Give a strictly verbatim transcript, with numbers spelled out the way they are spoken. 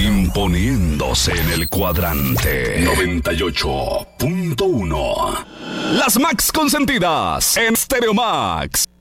Imponiéndose en el cuadrante noventa y ocho punto uno. Las Max consentidas en Stereo Max.